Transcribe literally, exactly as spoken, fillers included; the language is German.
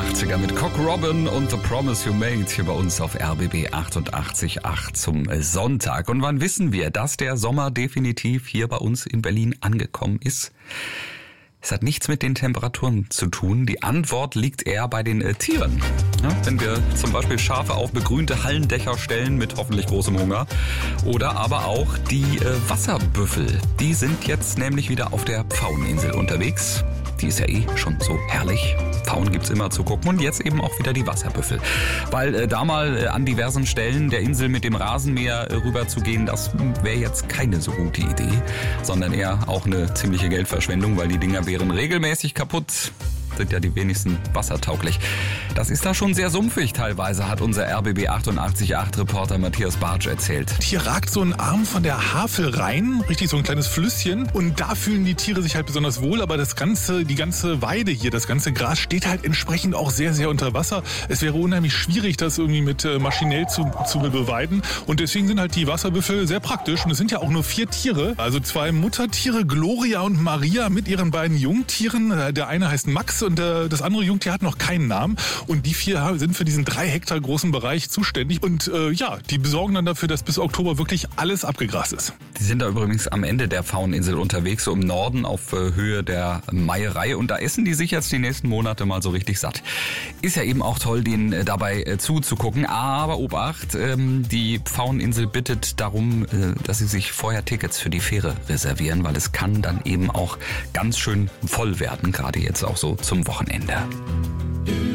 achtziger mit Cock Robin und The Promise You Made hier bei uns auf R B B achtundachtzig Komma acht zum Sonntag. Und wann wissen wir, dass der Sommer definitiv hier bei uns in Berlin angekommen ist? Es hat nichts mit den Temperaturen zu tun. Die Antwort liegt eher bei den äh, Tieren. Ja, wenn wir zum Beispiel Schafe auf begrünte Hallendächer stellen mit hoffentlich großem Hunger. Oder aber auch die äh, Wasserbüffel. Die sind jetzt nämlich wieder auf der Pfaueninsel unterwegs. Die ist ja eh schon so herrlich. Pfauen gibt's immer zu gucken und jetzt eben auch wieder die Wasserbüffel. Weil äh, da mal äh, an diversen Stellen der Insel mit dem Rasenmäher äh, rüber zu gehen, das wäre jetzt keine so gute Idee, sondern eher auch eine ziemliche Geldverschwendung, weil die Dinger wären regelmäßig kaputt. Sind ja die wenigsten wassertauglich. Das ist da schon sehr sumpfig teilweise, hat unser R B B achtundachtzig Komma acht Reporter Matthias Bartsch erzählt. Hier ragt so ein Arm von der Havel rein, richtig so ein kleines Flüsschen. Und da fühlen die Tiere sich halt besonders wohl. Aber das ganze, die ganze Weide hier, das ganze Gras steht halt entsprechend auch sehr, sehr unter Wasser. Es wäre unheimlich schwierig, das irgendwie mit äh, maschinell zu, zu beweiden. Und deswegen sind halt die Wasserbüffel sehr praktisch. Und es sind ja auch nur vier Tiere. Also zwei Muttertiere, Gloria und Maria, mit ihren beiden Jungtieren. Der eine heißt Max und äh, das andere Jungtier hat noch keinen Namen. Und die vier sind für diesen drei Hektar großen Bereich zuständig. Und äh, ja, die besorgen dann dafür, dass bis Oktober wirklich alles abgegrast ist. Die sind da übrigens am Ende der Pfaueninsel unterwegs, so im Norden auf äh, Höhe der Meierei. Und da essen die sich jetzt die nächsten Monate mal so richtig satt. Ist ja eben auch toll, denen äh, dabei äh, zuzugucken. Aber Obacht, ähm, die Pfaueninsel bittet darum, äh, dass sie sich vorher Tickets für die Fähre reservieren, weil es kann dann eben auch ganz schön voll werden, gerade jetzt auch so zum Wochenende.